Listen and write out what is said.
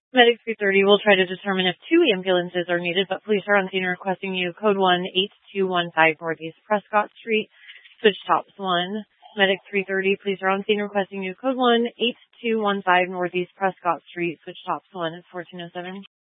Medic 330 will try to determine if 2 ambulances are needed, but police are on scene requesting you code 18215 Northeast Prescott Street, switch tops 1. Medic 330, police are on scene requesting you code 18215 Northeast Prescott Street, switch tops 1 at 1407.